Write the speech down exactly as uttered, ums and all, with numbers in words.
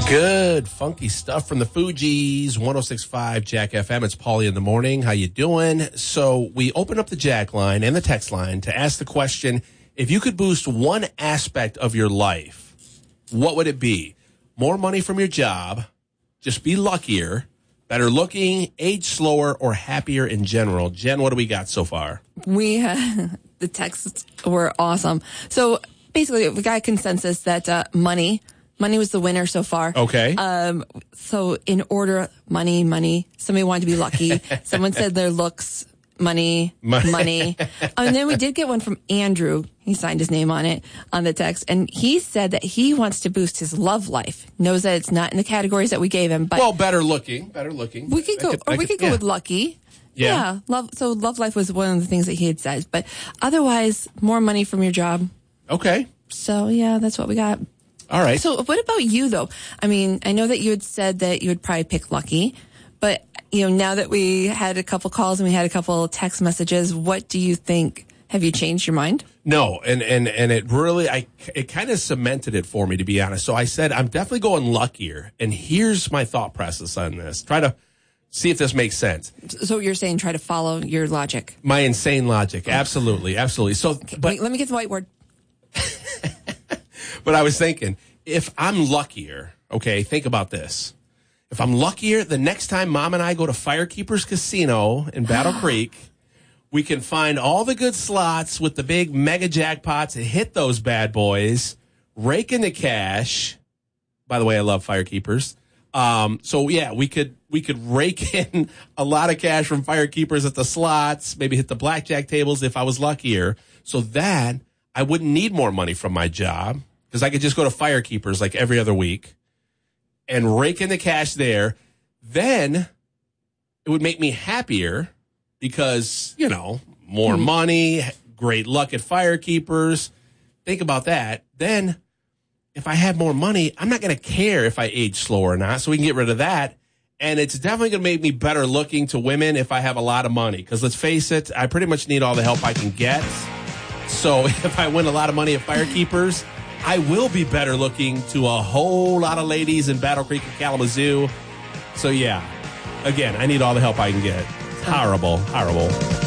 Good funky stuff from the Fugees, one oh six point five Jack F M. It's Paulie in the morning. How you doing? So we open up the Jack line and the text line to ask the question, if you could boost one aspect of your life, what would it be? More money from your job, just be luckier, better looking, age slower, or happier in general? Jen, what do we got so far? We uh, the texts were awesome. So basically, we got a consensus that uh, money... Money was the winner so far. Okay. Um, so in order, money, money. Somebody wanted to be lucky. Someone said their looks, money, Money. money. And then we did get one from Andrew. He signed his name on it, on the text. And he said that he wants to boost his love life. Knows that it's not in the categories that we gave him. But Well, better looking, better looking. we could I go, could- or I we could- could go yeah. with lucky. Yeah. Yeah. Love. So love life was one of the things that he had said. But otherwise, more money from your job. Okay. So yeah, that's what we got. All right. So what about you, though? I mean, I know that you had said that you would probably pick lucky, but, you know, now that we had a couple calls and we had a couple text messages, what do you think? Have you changed your mind? No, and, and, and it really, I, it kind of cemented it for me, to be honest. So I said, I'm definitely going luckier. And here's my thought process on this. Try to see if this makes sense. So you're saying try to follow your logic. My insane logic. Absolutely. Absolutely. So, but, Wait, let me get the whiteboard. but I was thinking, if I'm luckier, okay, think about this. If I'm luckier, the next time Mom and I go to Firekeepers Casino in Battle Creek, we can find all the good slots with the big mega jackpots and hit those bad boys, rake in the cash. By the way, I love Firekeepers. Um, so yeah, we could we could rake in a lot of cash from Firekeepers at the slots, maybe hit the blackjack tables if I was luckier. So that I wouldn't need more money from my job because I could just go to Firekeepers like every other week and rake in the cash there. Then it would make me happier because, you know, more Hmm. money, great luck at Firekeepers. Think about that. Then if I have more money, I'm not going to care if I age slower or not, so we can get rid of that. And it's definitely going to make me better looking to women if I have a lot of money. Because let's face it, I pretty much need all the help I can get. So if I win a lot of money at Firekeepers, I will be better looking to a whole lot of ladies in Battle Creek and Kalamazoo. So yeah, again, I need all the help I can get. Horrible, horrible.